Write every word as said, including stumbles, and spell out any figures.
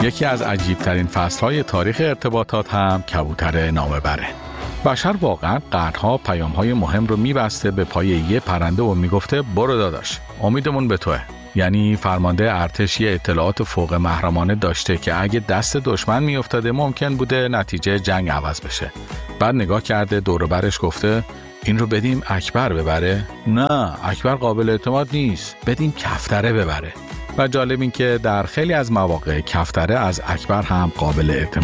یکی از عجیبترین فصلهای تاریخ ارتباطات هم کبوتر نامه‌بره. بشر واقعا قرنها پیام‌های مهم رو می‌بسته به پای یه پرنده و میگفته برو داداش، امیدمون به توه. یعنی فرمانده ارتش یه اطلاعات فوق محرمانه داشته که اگه دست دشمن میافتاده ممکن بوده نتیجه جنگ عوض بشه. بعد نگاه کرده دور و برش گفته این رو بدیم اکبر ببره؟ نه، اکبر قابل اعتماد نیست، بدیم کفتره ببره. و جالب این که در خیلی از مواقع کفتره از اکبر هم قابل اعتماد